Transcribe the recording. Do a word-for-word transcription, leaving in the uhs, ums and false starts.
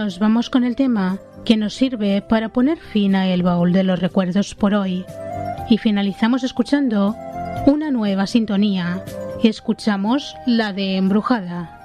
nos vamos con el tema que nos sirve para poner fin a el baúl de los recuerdos por hoy. Y finalizamos escuchando una nueva sintonía. Escuchamos la de Embrujada.